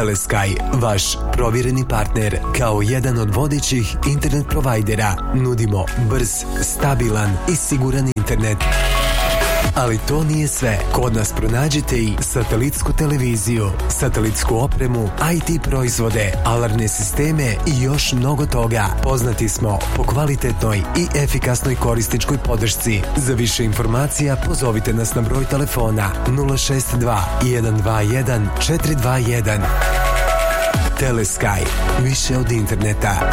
Telesky, vaš provjereni partner. Kao jedan od vodećih internet provajdera nudimo brz, stabilan i siguran internet. Ali to nije sve. Kod nas pronađete i satelitsku televiziju, satelitsku opremu, IT proizvode, alarmne sisteme i još mnogo toga. Poznati smo po kvalitetnoj i efikasnoj korisničkoj podršci. Za više informacija pozovite nas na broj telefona 062 121 421. Telesky, više od interneta.